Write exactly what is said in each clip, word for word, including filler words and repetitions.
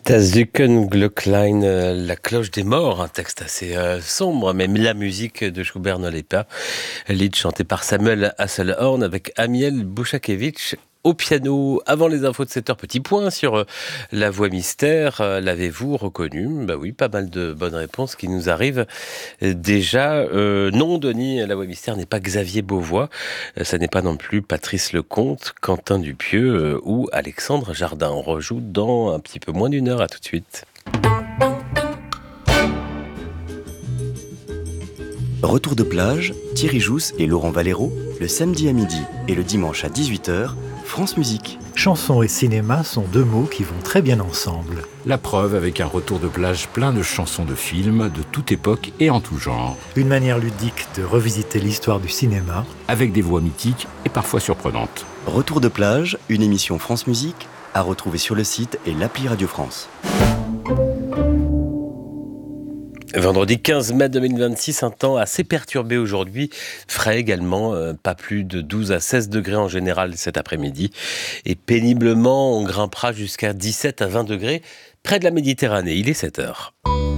Das Glöcklein, la cloche des morts, un texte assez euh, sombre, mais la musique de Schubert ne l'est pas. Lied chanté par Samuel Hasselhorn avec Amiel Bouchakevitch au piano. Avant les infos de sept heures, petit point sur euh, la voix mystère. Euh, l'avez-vous reconnu ? Bah oui, pas mal de bonnes réponses qui nous arrivent euh, déjà. Euh, non, Denis, la voix mystère n'est pas Xavier Beauvois. Euh, ça n'est pas non plus Patrice Lecomte, Quentin Dupieux euh, ou Alexandre Jardin. On rejoue dans un petit peu moins d'une heure. À tout de suite. Retour de plage, Thierry Jousse et Laurent Valero, le samedi à midi et le dimanche à dix-huit heures, France Musique. Chanson et cinéma sont deux mots qui vont très bien ensemble. La preuve avec un retour de plage plein de chansons de films de toute époque et en tout genre. Une manière ludique de revisiter l'histoire du cinéma. Avec des voix mythiques et parfois surprenantes. Retour de plage, une émission France Musique, à retrouver sur le site et l'appli Radio France. Vendredi quinze mai deux mille vingt-six, un temps assez perturbé aujourd'hui, frais également, euh, pas plus de douze à seize degrés en général cet après-midi, et péniblement on grimpera jusqu'à dix-sept à vingt degrés près de la Méditerranée. Il est sept heures.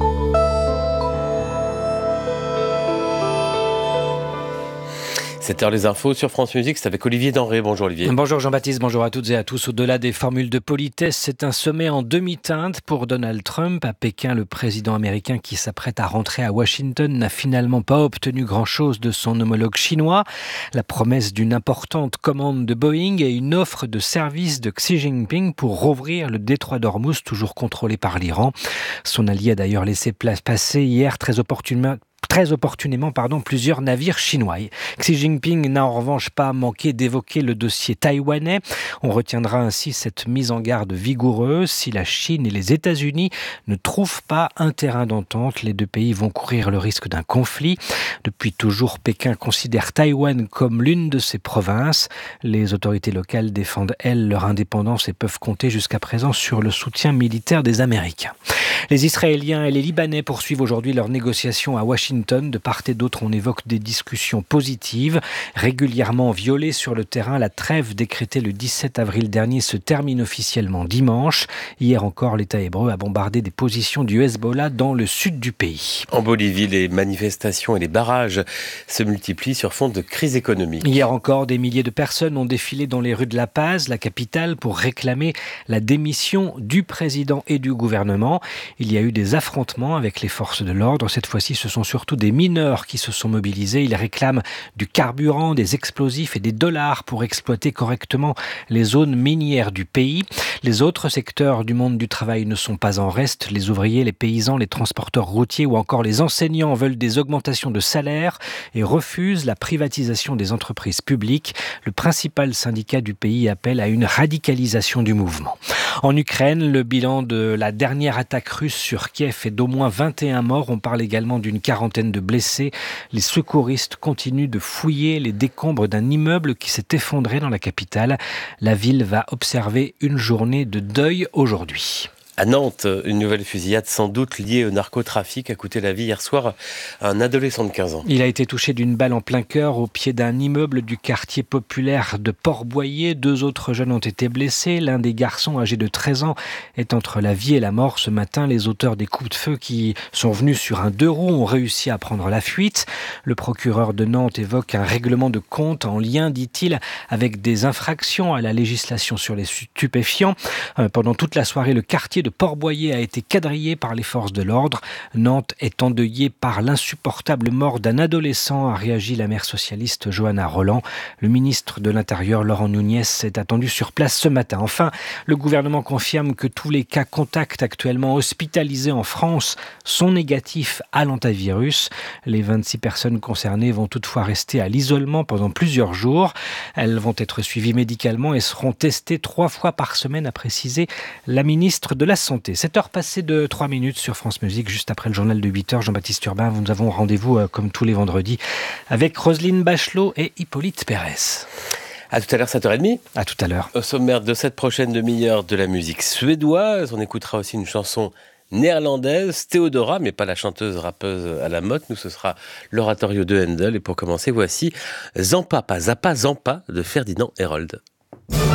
sept heures les infos sur France Musique, c'est avec Olivier Denré. Bonjour Olivier. Bonjour Jean-Baptiste, bonjour à toutes et à tous. Au-delà des formules de politesse, c'est un sommet en demi-teinte pour Donald Trump. À Pékin, le président américain qui s'apprête à rentrer à Washington n'a finalement pas obtenu grand-chose de son homologue chinois. La promesse d'une importante commande de Boeing et une offre de service de Xi Jinping pour rouvrir le détroit d'Ormuz, toujours contrôlé par l'Iran. Son allié a d'ailleurs laissé place passer hier très opportunément Très opportunément, pardon, plusieurs navires chinois. Xi Jinping n'a en revanche pas manqué d'évoquer le dossier taïwanais. On retiendra ainsi cette mise en garde vigoureuse. Si la Chine et les États-Unis ne trouvent pas un terrain d'entente, les deux pays vont courir le risque d'un conflit. Depuis toujours, Pékin considère Taïwan comme l'une de ses provinces. Les autorités locales défendent, elles, leur indépendance et peuvent compter jusqu'à présent sur le soutien militaire des Américains. Les Israéliens et les Libanais poursuivent aujourd'hui leurs négociations à Washington. De part et d'autre, on évoque des discussions positives. Régulièrement violée sur le terrain, la trêve décrétée le dix-sept avril dernier se termine officiellement dimanche. Hier encore, l'État hébreu a bombardé des positions du Hezbollah dans le sud du pays. En Bolivie, les manifestations et les barrages se multiplient sur fond de crise économique. Hier encore, des milliers de personnes ont défilé dans les rues de La Paz, la capitale, pour réclamer la démission du président et du gouvernement. Il y a eu des affrontements avec les forces de l'ordre. Cette fois-ci, ce sont surtout des mineurs qui se sont mobilisés. Ils réclament du carburant, des explosifs et des dollars pour exploiter correctement les zones minières du pays. Les autres secteurs du monde du travail ne sont pas en reste. Les ouvriers, les paysans, les transporteurs routiers ou encore les enseignants veulent des augmentations de salaire et refusent la privatisation des entreprises publiques. Le principal syndicat du pays appelle à une radicalisation du mouvement. En Ukraine, le bilan de la dernière attaque russe sur Kiev est d'au moins vingt et un morts. On parle également d'une quarantaine de blessés. Les secouristes continuent de fouiller les décombres d'un immeuble qui s'est effondré dans la capitale. La ville va observer une journée de deuil aujourd'hui. À Nantes, une nouvelle fusillade sans doute liée au narcotrafic a coûté la vie hier soir à un adolescent de quinze ans. Il a été touché d'une balle en plein cœur au pied d'un immeuble du quartier populaire de Port-Boyer. Deux autres jeunes ont été blessés. L'un des garçons, âgé de treize ans, est entre la vie et la mort. Ce matin, les auteurs des coups de feu qui sont venus sur un deux roues ont réussi à prendre la fuite. Le procureur de Nantes évoque un règlement de compte en lien, dit-il, avec des infractions à la législation sur les stupéfiants. Pendant toute la soirée, le quartier de Port-Boyer a été quadrillé par les forces de l'ordre. Nantes est endeuillée par l'insupportable mort d'un adolescent, a réagi la maire socialiste Johanna Roland. Le ministre de l'Intérieur, Laurent Nunez, est attendu sur place ce matin. Enfin, le gouvernement confirme que tous les cas contacts actuellement hospitalisés en France sont négatifs à l'antivirus. Les vingt-six personnes concernées vont toutefois rester à l'isolement pendant plusieurs jours. Elles vont être suivies médicalement et seront testées trois fois par semaine, a précisé la ministre de la Santé. sept heures passées de trois minutes sur France Musique, juste après le journal de huit heures. Jean-Baptiste Urbain, nous avons rendez-vous euh, comme tous les vendredis avec Roselyne Bachelot et Hippolyte Pérez. À tout à l'heure, sept heures trente. À tout à l'heure. Au sommaire de cette prochaine demi-heure de la musique suédoise, on écoutera aussi une chanson néerlandaise, Théodora, mais pas la chanteuse rappeuse à la mode. Nous, ce sera l'oratorio de Handel. Et pour commencer, voici Zampa, pas Zappa, Zampa de Ferdinand Hérold.